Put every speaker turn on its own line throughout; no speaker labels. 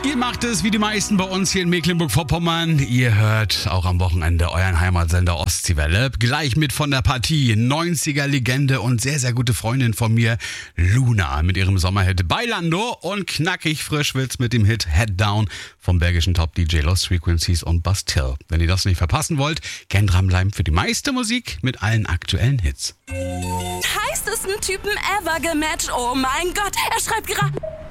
Ihr macht es wie die meisten bei uns hier in Mecklenburg-Vorpommern. Ihr hört auch am Wochenende euren Heimatsender Ostseewelle. Gleich mit von der Partie 90er-Legende und sehr, sehr gute Freundin von mir, Luna, mit ihrem Sommerhit Bailando. Und knackig frisch wird's mit dem Hit Head Down vom belgischen Top-DJ Lost Frequencies und Bastille. Wenn ihr das nicht verpassen wollt, gern dranbleiben für die meiste Musik mit allen aktuellen Hits.
Heißesten Typen ever gematcht. Oh mein Gott, er schreibt gerade...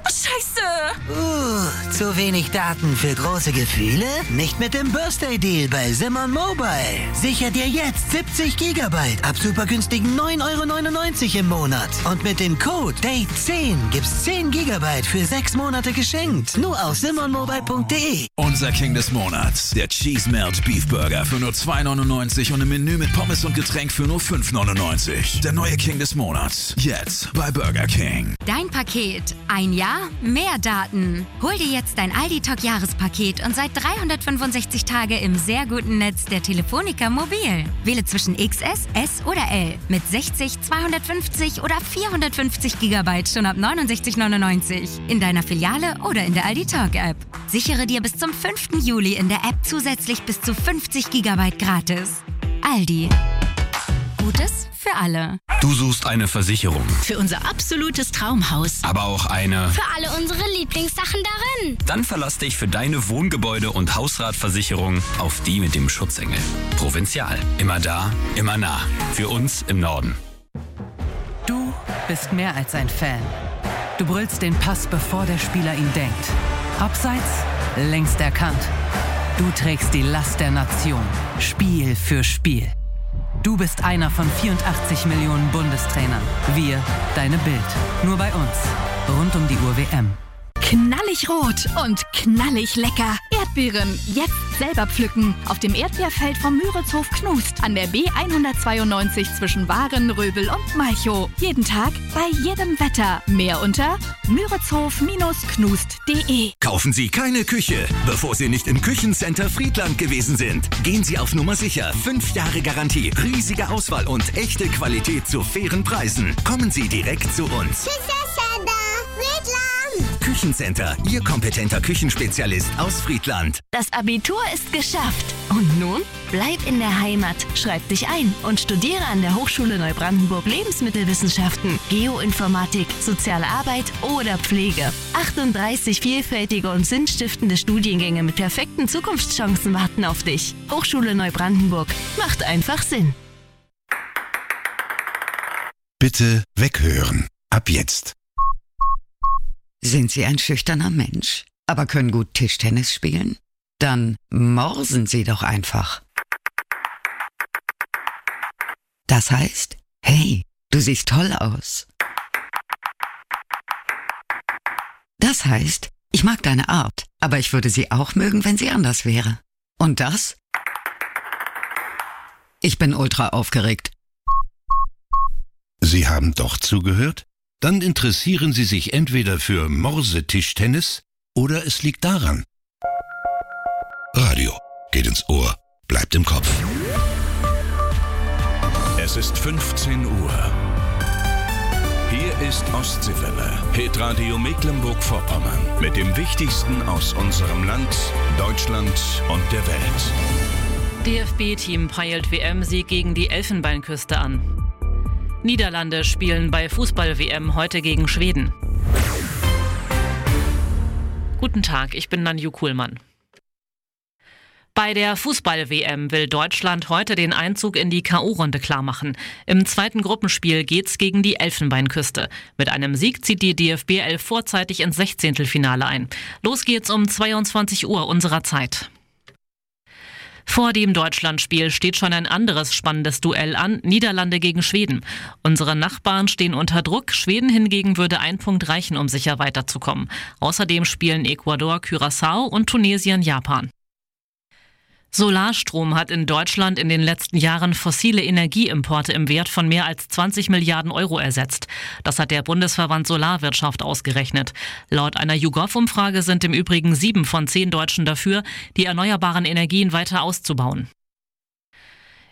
Scheiße!
Zu wenig Daten für große Gefühle? Nicht mit dem Birthday Deal bei Simon Mobile. Sicher dir jetzt 70 GB ab super günstigen 9,99 € im Monat. Und mit dem Code DATE10 gibt's 10 GB für 6 Monate geschenkt. Nur auf simonmobile.de.
Unser King des Monats, der Cheese Melt Beef Burger für nur 2,99 € und im Menü mit Pommes und Getränk für nur 5,99 €. Der neue King des Monats, jetzt bei Burger King.
Dein Paket. Ein Jahr, mehr Daten. Hol dir jetzt dein Aldi-Talk-Jahrespaket und seit 365 Tage im sehr guten Netz der Telefonica Mobil. Wähle zwischen XS, S oder L mit 60, 250 oder 450 GB schon ab 69,99 € in deiner Filiale oder in der Aldi-Talk-App. Sichere dir bis zum 5. Juli in der App zusätzlich bis zu 50 GB gratis. Aldi. Gutes für alle.
Du suchst eine Versicherung,
Für unser absolutes Traumhaus.
aber auch eine.
Für alle unsere Lieblingssachen darin.
Dann verlass dich für deine Wohngebäude- und Hausratversicherung auf die mit dem Schutzengel. Provinzial. Immer da, immer nah. Für uns im Norden.
Du bist mehr als ein Fan. Du brüllst den Pass, bevor der Spieler ihn denkt. Abseits, längst erkannt. Du trägst die Last der Nation. Spiel für Spiel. Du bist einer von 84 Millionen Bundestrainern. Wir, deine Bild. Nur bei uns. Rund um die Uhr WM.
Knallig rot und knallig lecker. Erdbeeren jetzt selber pflücken. Auf dem Erdbeerfeld vom Müritzhof Knust. An der B192 zwischen Waren, Röbel und Malchow. Jeden Tag, bei jedem Wetter. Mehr unter müritzhof-knust.de.
Kaufen Sie keine Küche, bevor Sie nicht im Küchencenter Friedland gewesen sind. Gehen Sie auf Nummer sicher. 5 Jahre Garantie, riesige Auswahl und echte Qualität zu fairen Preisen. Kommen Sie direkt zu uns. Küchencenter, Ihr kompetenter Küchenspezialist aus Friedland.
Das Abitur ist geschafft. Und nun? Bleib in der Heimat, schreib dich ein und studiere an der Hochschule Neubrandenburg Lebensmittelwissenschaften, Geoinformatik, soziale Arbeit oder Pflege. 38 vielfältige und sinnstiftende Studiengänge mit perfekten Zukunftschancen warten auf dich. Hochschule Neubrandenburg. Macht einfach Sinn.
Bitte weghören. Ab jetzt.
Sind Sie ein schüchterner Mensch, aber können gut Tischtennis spielen? Dann morsen Sie doch einfach. Das heißt, hey, du siehst toll aus. Das heißt, ich mag deine Art, aber ich würde sie auch mögen, wenn sie anders wäre. Und das? Ich bin ultra aufgeregt.
Sie haben doch zugehört? Dann interessieren Sie sich entweder für Morsetischtennis oder es liegt daran. Radio geht ins Ohr, bleibt im Kopf.
Es ist 15 Uhr. Hier ist Ostseewelle, Hitradio Mecklenburg-Vorpommern. Mit dem Wichtigsten aus unserem Land, Deutschland und der Welt.
DFB-Team peilt WM-Sieg gegen die Elfenbeinküste an. Niederlande spielen bei Fußball-WM heute gegen Schweden. Guten Tag, ich bin Nanju Kuhlmann. Bei der Fußball-WM will Deutschland heute den Einzug in die K.O.-Runde klarmachen. Im zweiten Gruppenspiel geht's gegen die Elfenbeinküste. Mit einem Sieg zieht die DFB 11 vorzeitig ins 16. ein. Los geht's um 22 Uhr unserer Zeit. Vor dem Deutschlandspiel steht schon ein anderes spannendes Duell an, Niederlande gegen Schweden. Unsere Nachbarn stehen unter Druck, Schweden hingegen würde ein Punkt reichen, um sicher weiterzukommen. Außerdem spielen Ecuador, Curaçao und Tunesien Japan. Solarstrom hat in Deutschland in den letzten Jahren fossile Energieimporte im Wert von mehr als 20 Milliarden Euro ersetzt. Das hat der Bundesverband Solarwirtschaft ausgerechnet. Laut einer YouGov-Umfrage sind im Übrigen 7 von 10 Deutschen dafür, die erneuerbaren Energien weiter auszubauen.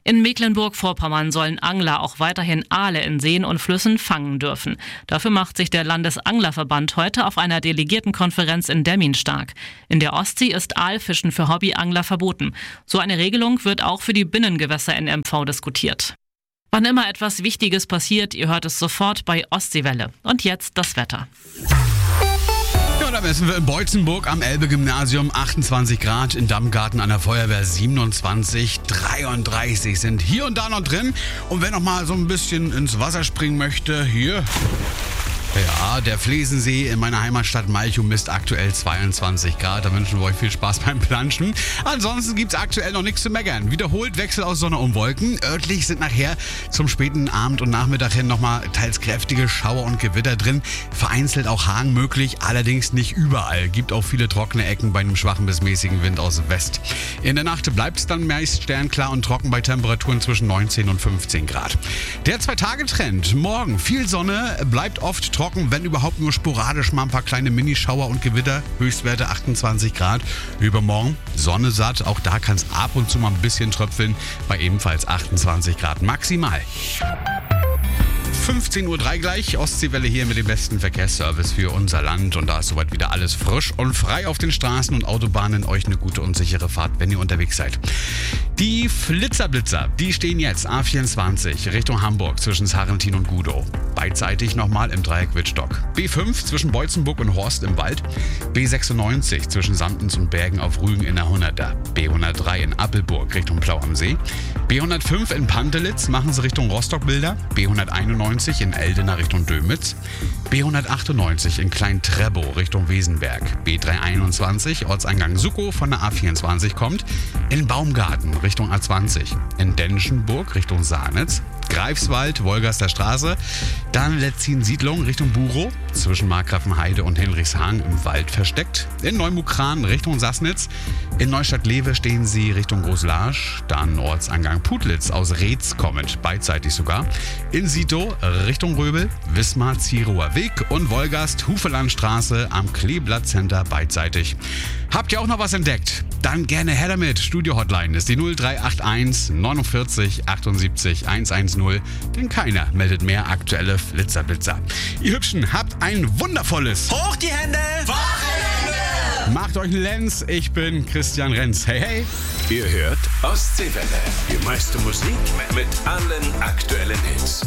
In Mecklenburg-Vorpommern sollen Angler auch weiterhin Aale in Seen und Flüssen fangen dürfen. Dafür macht sich der Landesanglerverband heute auf einer Delegiertenkonferenz in Demmin stark. In der Ostsee ist Aalfischen für Hobbyangler verboten. So eine Regelung wird auch für die Binnengewässer in MV diskutiert. Wann immer etwas Wichtiges passiert, ihr hört es sofort bei Ostseewelle. Und jetzt das Wetter.
Ja, da messen wir in Beutzenburg am Elbe-Gymnasium 28 Grad, in Dammgarten an der Feuerwehr 27, 33 sind hier und da noch drin. Und wer noch mal so ein bisschen ins Wasser springen möchte, hier... Ja, der Flesensee in meiner Heimatstadt Malchow misst aktuell 22 Grad. Da wünschen wir euch viel Spaß beim Planschen. Ansonsten gibt's aktuell noch nichts zu meckern. Wiederholt Wechsel aus Sonne und Wolken. Örtlich sind nachher zum späten Abend und Nachmittag hin nochmal teils kräftige Schauer und Gewitter drin. Vereinzelt auch Hagel möglich, allerdings nicht überall. Gibt auch viele trockene Ecken bei einem schwachen bis mäßigen Wind aus West. In der Nacht bleibt es dann meist sternklar und trocken bei Temperaturen zwischen 19 und 15 Grad. Der 2-Tage-Trend. Morgen viel Sonne, bleibt oft trocken, wenn überhaupt nur sporadisch mal ein paar kleine Minischauer und Gewitter, Höchstwerte 28 Grad. Übermorgen Sonne satt, auch da kann es ab und zu mal ein bisschen tröpfeln, bei ebenfalls 28 Grad maximal. 15.03 Uhr gleich, Ostseewelle hier mit dem besten Verkehrsservice für unser Land. Und da ist soweit wieder alles frisch und frei auf den Straßen und Autobahnen. Euch eine gute und sichere Fahrt, wenn ihr unterwegs seid. Die Flitzerblitzer, die stehen jetzt A24 Richtung Hamburg zwischen Sarrentin und Gudow. Beidseitig nochmal im Dreieck Wittstock. B5 zwischen Beutzenburg und Horst im Wald. B96 zwischen Samtens und Bergen auf Rügen in der 100er. B103 in Appelburg Richtung Plau am See. B105 in Pantelitz machen sie Richtung Rostock-Bilder. B191 in Eldena Richtung Dömitz. B198 in Klein-Treppow Richtung Wesenberg. B321 Ortseingang Suckow von der A24 kommt. In Baumgarten Richtung A20. In Denschenburg Richtung Sahnitz. Greifswald, Wolgaster Straße. Dann Letzin-Siedlung Richtung Burow. Zwischen Markgrafenheide und Hinrichshang im Wald versteckt. In Neumukran Richtung Sassnitz. In Neustadt-Lewe stehen sie Richtung Großlarsch. Dann Ortseingang Putlitz aus Reetz kommend, beidseitig sogar. In Sito Richtung Röbel, Wismar, Zierower Weg und Wolgast, Hufelandstraße am Kleeblatt Center beidseitig. Habt ihr auch noch was entdeckt? Dann gerne her damit. Studio-Hotline ist die 0381 49 78 110, denn keiner meldet mehr aktuelle Flitzerblitzer. Ihr Hübschen, habt ein wundervolles
Hoch die Hände!
Wochenende! Macht euch einen Lenz, ich bin Christian Renz. Hey, hey!
Ihr hört Ostseewelle. Die meiste Musik mit allen aktuellen Hits.